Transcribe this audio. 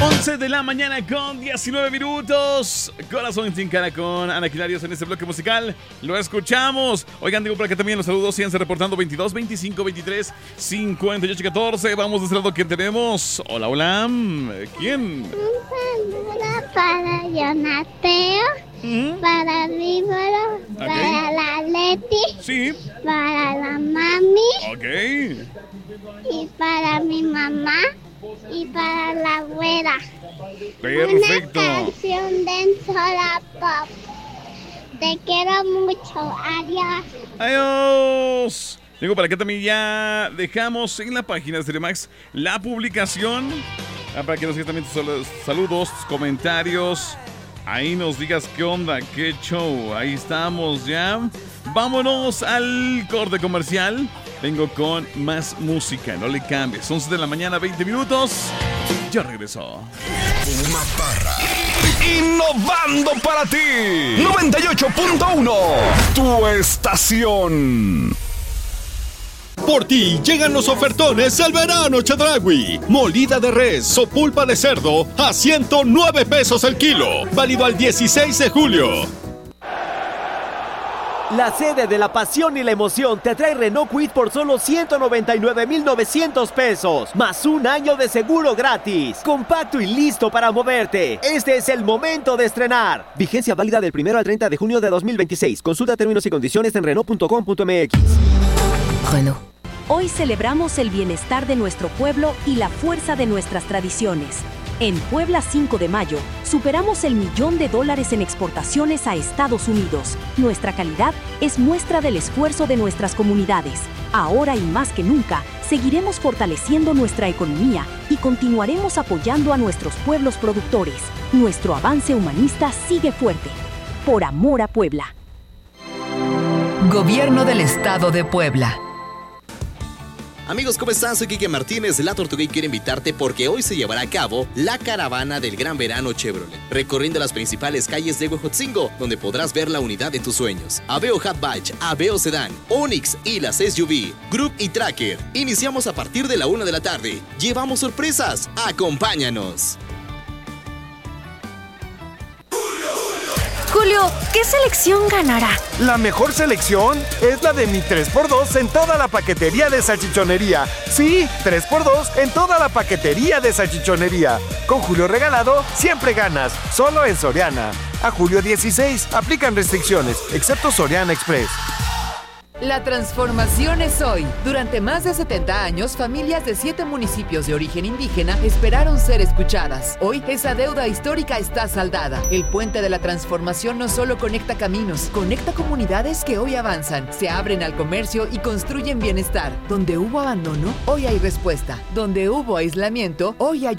11 de la mañana con 19 minutos. Corazón sin cara con Ana Quilarios en este bloque musical. Lo escuchamos. Oigan, digo por acá también los saludos. Síganse reportando 22 25 23 58 14. Vamos de este lado. ¿Quién tenemos? Hola, hola. ¿Quién? Un saludo para Jonateo, para Víboro, para la Leti, Sí. para la mami Ok. y para mi mamá y para la abuela. Perfecto. Una canción de Sola Pop. Te quiero mucho. Adiós. Adiós. Digo, para acá también ya dejamos en la página de Cinemax la publicación. Para que nos digas también tus saludos, tus comentarios. Ahí nos digas qué onda, qué show. Ahí estamos ya. Vámonos al corte comercial. Vengo con más música, no le cambies. 11 de la mañana, 20 minutos. Ya regresó. Puma Parra. Innovando para ti. 98.1. Tu estación. Por ti llegan los ofertones al verano Chedraui. Molida de res o pulpa de cerdo a 109 pesos el kilo. Válido al 16 de julio. La sede de la pasión y la emoción te trae Renault Kwid por solo 199,900 pesos, más un año de seguro gratis. Compacto y listo para moverte. Este es el momento de estrenar. Vigencia válida del 1 al 30 de junio de 2026. Consulta términos y condiciones en Renault.com.mx. Renault. Hoy celebramos el bienestar de nuestro pueblo y la fuerza de nuestras tradiciones. En Puebla 5 de mayo, superamos el $1.000.000 en exportaciones a Estados Unidos. Nuestra calidad es muestra del esfuerzo de nuestras comunidades. Ahora y más que nunca, seguiremos fortaleciendo nuestra economía y continuaremos apoyando a nuestros pueblos productores. Nuestro avance humanista sigue fuerte. Por amor a Puebla. Gobierno del Estado de Puebla. Amigos, ¿cómo están? Soy Quique Martínez de La Tortuga y quiero invitarte porque hoy se llevará a cabo la caravana del Gran Verano Chevrolet, recorriendo las principales calles de Huejotzingo, donde podrás ver la unidad de tus sueños. Aveo Hatchback, Aveo Sedán, Onix y las SUV, Group y Tracker. Iniciamos a partir de la 1 de la tarde. Llevamos sorpresas. ¡Acompáñanos! Julio, ¿qué selección ganará? La mejor selección es la de mi 3x2 en toda la paquetería de salchichonería. Sí, 3x2 en toda la paquetería de salchichonería. Con Julio regalado, siempre ganas. Solo en Soriana. A julio 16, aplican restricciones, excepto Soriana Express. La transformación es hoy. Durante más de 70 años, familias de 7 municipios de origen indígena esperaron ser escuchadas. Hoy, esa deuda histórica está saldada. El puente de la transformación no solo conecta caminos, conecta comunidades que hoy avanzan, se abren al comercio y construyen bienestar. Donde hubo abandono, hoy hay respuesta. Donde hubo aislamiento, hoy hay